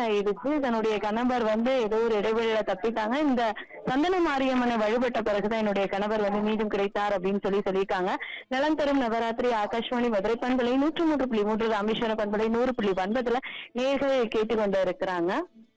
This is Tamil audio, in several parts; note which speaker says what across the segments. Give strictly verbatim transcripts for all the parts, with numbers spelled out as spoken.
Speaker 1: ஆயிடுச்சு. தன்னுடைய கணவர் வந்து ஏதோ ஒரு இடைவெளியில தப்பிட்டாங்க. இந்த சந்தன மாரியம்மனை வழிபட்ட பிறகுதான் என்னுடைய கணவர் வந்து மீண்டும் கிடைத்தார் அப்படின்னு சொல்லி சொல்லியிருக்காங்க. நலம் தரும் நவராத்திரி ஆகாஷ்வாணி மதுரை பண்பலை நூற்று மூன்று புள்ளி மூன்று ராமேஸ்வரம் பண்பலை நூறு புள்ளி ஒன்பதுல நேர்கள் கேட்டு கொண்டு இருக்கிறாங்க.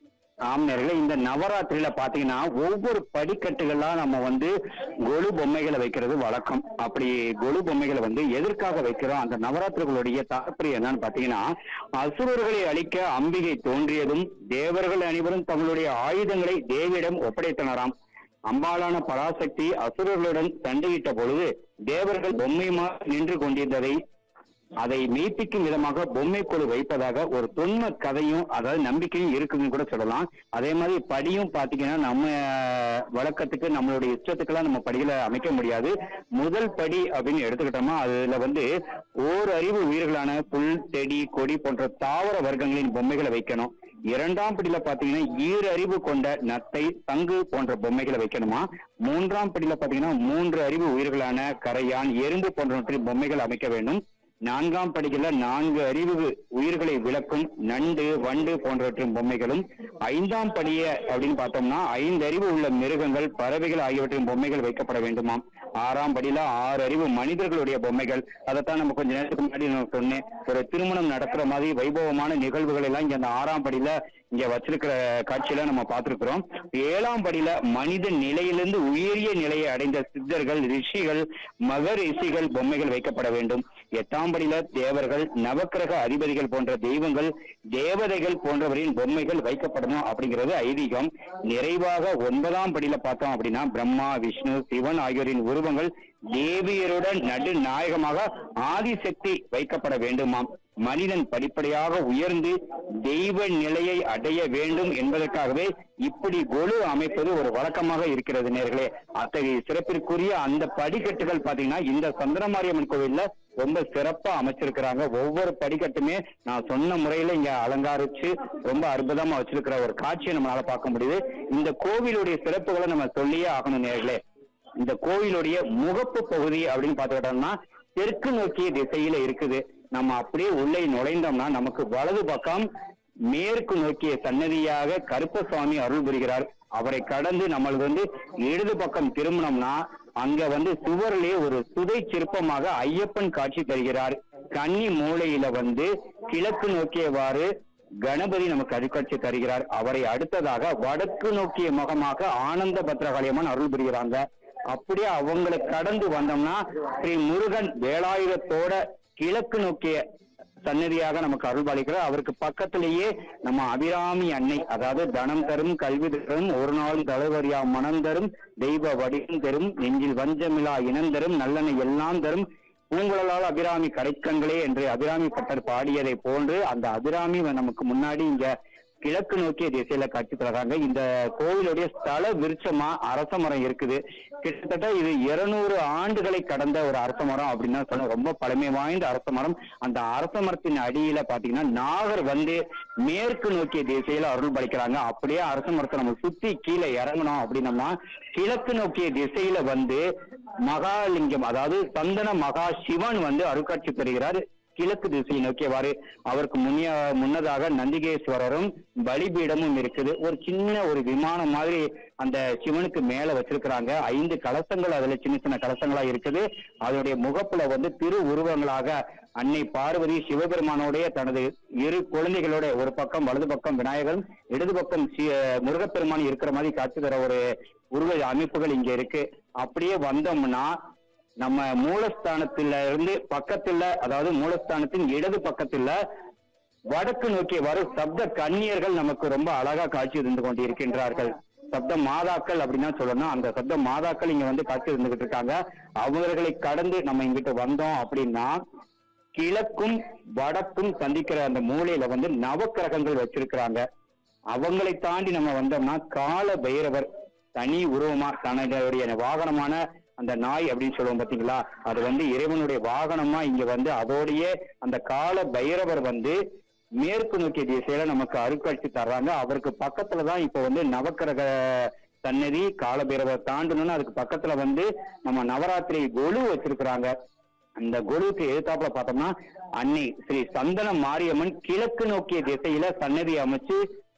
Speaker 2: ஆம் நேர்களே, இந்த நவராத்திரியில பாத்தீங்கன்னா ஒவ்வொரு படிக்கட்டுகளா நம்ம வந்து கொலு பொம்மைகளை வைக்கிறது வழக்கம். அப்படி கொலு பொம்மைகளை வந்து எதற்காக வைக்கிறோம், அந்த நவராத்திரிகளுடைய தாற்பயம் என்னன்னு பாத்தீங்கன்னா, அசுரர்களை அழிக்க அம்பிகை தோன்றியதும் தேவர்கள் அனைவரும் தங்களுடைய ஆயுதங்களை தேவியிடம் ஒப்படைத்தனராம். அம்பாளான பராசக்தி அசுரர்களுடன் சண்டையிட்ட பொழுது தேவர்கள் பொம்மையுமாக நின்று கொண்டிருந்ததை அதை மெய்ப்பிக்கும் விதமாக பொம்மை கொலு வைப்பதாக ஒரு தொன்ம கதையும் அதாவது நம்பிக்கையும் இருக்குன்னு கூட சொல்லலாம். அதே மாதிரி படியும் பாத்தீங்கன்னா நம்ம வழக்கத்துக்கு நம்மளுடைய இஷ்டத்துக்கெல்லாம் நம்ம படிகளை அமைக்க முடியாது. முதல் படி அப்படின்னு எடுத்துக்கிட்டோமா, அதுல வந்து ஓர் அறிவு உயிர்களான புல், செடி, கொடி போன்ற தாவர வர்க்கங்களின் பொம்மைகளை வைக்கணும். இரண்டாம் படியில பாத்தீங்கன்னா ஈர அறிவு கொண்ட நத்தை, சங்கு போன்ற பொம்மைகளை வைக்கணுமா. மூன்றாம் படியில பாத்தீங்கன்னா மூன்று அறிவு உயிர்களான கரையான், எறும்பு போன்றவற்றின் பொம்மைகள் அமைக்க வேண்டும். நான்காம் படிக்கல நான்கு அறிவு உயிர்களை விளக்கும் நண்டு, வண்டு போன்றவற்றின் பொம்மைகளும். ஐந்தாம் படிய அப்படின்னு பார்த்தோம்னா ஐந்து அறிவு உள்ள மிருகங்கள், பறவைகள் ஆகியவற்றின் பொம்மைகள் வைக்கப்பட வேண்டுமாம். ஆறாம் படியில ஆறு அறிவு மனிதர்களுடைய பொம்மைகள். அதைத்தான் நம்ம கொஞ்ச நேரத்துக்கு முன்னாடி நான் சொன்னேன், ஒரு திருமணம் நடக்கிற மாதிரி வைபவமான நிகழ்வுகள் எல்லாம் இங்க அந்த ஆறாம் படியில இங்க வச்சிருக்கிற காட்சியில நம்ம பார்த்திருக்கிறோம். ஏழாம் படியில மனித நிலையிலிருந்து உயரிய நிலையை அடைந்த சித்தர்கள், ரிஷிகள், மகரிஷிகள் பொம்மைகள் வைக்கப்பட வேண்டும். எட்டாம் படியில தேவர்கள், நவக்கிரக அதிபதிகள் போன்ற தெய்வங்கள், தேவதைகள் போன்றவரின் பொம்மைகள் வைக்கப்படணும் அப்படிங்கிறது ஐதீகம். நிறைவாக ஒன்பதாம் படியில பார்த்தோம் அப்படின்னா பிரம்மா, விஷ்ணு, சிவன் ஆகியோரின் உருவங்கள் தேவியருடன் நடு நாயகமாக ஆதிசக்தி வைக்கப்பட வேண்டுமாம். மனிதன் படிப்படியாக உயர்ந்து தெய்வ நிலையை அடைய வேண்டும் என்பதற்காகவே இப்படி கொலு அமைப்பது ஒரு வழக்கமாக இருக்கிறது நேர்களே. அத்தகைய சிறப்பிற்குரிய அந்த படிக்கட்டுகள் பாத்தீங்கன்னா இந்த சந்தனமாரியம்மன் கோவில்ல ரொம்ப சிறப்பா அமைச்சிருக்கிறாங்க. ஒவ்வொரு படிக்கட்டுமே நான் சொன்ன முறையில இங்க அலங்காரிச்சு ரொம்ப அற்புதமா வச்சிருக்கிற ஒரு காட்சியை நம்மளால பார்க்க முடியுது. இந்த கோவிலுடைய சிறப்புகளை நம்ம சொல்லியே ஆகணும் நேர்களே. இந்த கோவிலுடைய முகப்பு பகுதி அப்படின்னு பார்த்துக்கிட்டோம்னா தெற்கு நோக்கிய திசையில இருக்குது. நம்ம அப்படியே உள்ளே நுழைந்தோம்னா நமக்கு வலது பக்கம் மேற்கு நோக்கிய சன்னதியாக கருப்பசாமி அருள் புரிகிறார். அவரை கடந்து நம்மளுக்கு வந்து இடது பக்கம் திரும்பினோம்னா அங்க வந்து சுவரிலே ஒரு சுதை சிற்பமாக ஐயப்பன் காட்சி தருகிறார். கன்னி மூலையில வந்து கிழக்கு நோக்கியவாறு கணபதி நமக்கு அருட்காட்சி தருகிறார். அவரை அடுத்ததாக வடக்கு நோக்கிய முகமாக ஆனந்த பத்ரகாளியம்மன் அருள் புரிகிறாங்க. அப்படியே அவங்களை கடந்து வந்தோம்னா ஸ்ரீ முருகன் வேலாயுதத்தோட கிழக்கு நோக்கிய சன்னதியாக நமக்கு அருள்பாலிக்கிறார். அவருக்கு பக்கத்திலேயே நம்ம அபிராமி அன்னை, அதாவது தனம் தரும், கல்வி தரும், ஒரு நாள் தலைவரியா மனம் தரும், தெய்வ வடிவம் தரும், நெஞ்சில் வஞ்சமிலா இனம் தரும், நல்லெண்ணை எல்லாம் தரும், பூங்குழலால் அபிராமி கடைக்கண்களே என்று அபிராமி பட்டர் பாடியதை போன்று அந்த அபிராமி நமக்கு முன்னாடி இங்க கிழக்கு நோக்கிய திசையில காட்சி தராங்க. இந்த கோவிலுடைய ஸ்தல விருட்சமா அரச மரம் இருக்குது. கிட்டத்தட்ட இது இருநூறு ஆண்டுகளை கடந்த ஒரு அரச மரம் அப்படின்னா சொல்ல, ரொம்ப பழமை வாய்ந்த அரச மரம். அந்த அரச மரத்தின் அடியில பாத்தீங்கன்னா நாகர் வந்து மேற்கு நோக்கிய திசையில அருள் பலிக்கிறாங்க. அப்படியே அரச மரத்தை நம்ம சுத்தி கீழே இறங்கணும் அப்படின்னம்னா கிழக்கு நோக்கிய திசையில வந்து மகாலிங்கம், அதாவது சந்தன மகா சிவன் வந்து அருட்காட்சி தருகிறார். கிழக்கு திசையை நோக்கியவாறு அவருக்கு முன்னிய முன்னதாக நந்திகேஸ்வரரும் பலிபீடமும் இருக்குது. ஒரு சின்ன ஒரு விமானம் மாதிரி அந்த சிவனுக்கு மேல வச்சிருக்கிறாங்க. ஐந்து கலசங்கள் அதுல சின்ன சின்ன கலசங்களா இருக்குது. அதனுடைய முகப்புல வந்து திரு உருவங்களாக அன்னை பார்வதி சிவபெருமானோடைய தனது இரு குழந்தைகளோட ஒரு பக்கம் வலது பக்கம் விநாயகரும் இடது பக்கம் முருகப்பெருமான் இருக்கிற மாதிரி காட்சி தர ஒரு உருவ அமைப்புகள் இங்க இருக்கு. அப்படியே வந்தோம்னா நம்ம மூலஸ்தானத்தில இருந்து பக்கத்துல, அதாவது மூலஸ்தானத்தின் இடது பக்கத்துல வடக்கு நோக்கிய வரும் சப்த கன்னியர்கள் நமக்கு ரொம்ப அழகா காட்சி இருந்து கொண்டு இருக்கின்றார்கள். சப்த மாதாக்கள் அப்படின்னா சொல்லணும். அந்த சப்த மாதாக்கள் இங்க வந்து காட்சி இருந்துகிட்டு இருக்காங்க. அவர்களை கடந்து நம்ம இங்கிட்டு வந்தோம் அப்படின்னா கிழக்கும் வடக்கும் சந்திக்கிற அந்த மூலையில வந்து நவக்கிரகங்கள் வச்சிருக்கிறாங்க. அவங்களை தாண்டி நம்ம வந்தோம்னா கால பைரவர் தனி உருவமா தன்னுடைய வாகனமான அந்த நாய் அப்படின்னு சொல்லுவோம் பாத்தீங்களா, அது வந்து இறைவனுடைய வாகனமா இங்க வந்து அதோடைய அந்த கால பைரவர் வந்து மேற்கு நோக்கிய திசையில நமக்கு அருட்காட்சி தர்றாங்க. அவருக்கு பக்கத்துலதான் இப்ப வந்து நவக்கிரக சன்னதி கால பைரவர் தாண்டணும்னு அதுக்கு பக்கத்துல வந்து நம்ம நவராத்திரி கொலு வச்சிருக்கிறாங்க. அந்த கொலுவுக்கு எதிர்த்தாப்புல பார்த்தோம்னா அன்னை ஸ்ரீ சந்தன மாரியம்மன் கிழக்கு நோக்கிய திசையில சன்னதி அமைச்சு